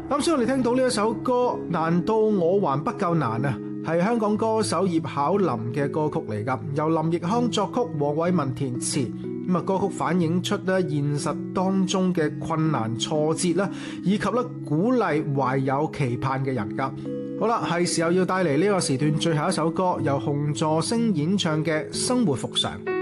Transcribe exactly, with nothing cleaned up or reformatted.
啱先我哋聽到呢一首歌，難道我還不夠難啊？係香港歌手葉巧琳嘅歌曲嚟噶，由林奕匡作曲，黃偉文填詞。咁啊，歌曲反映出咧現實當中嘅困難挫折啦，以及咧鼓勵懷有期盼嘅人噶。好啦，係時候要帶嚟呢個時段最後一首歌，由洪助星演唱嘅《生活復常》。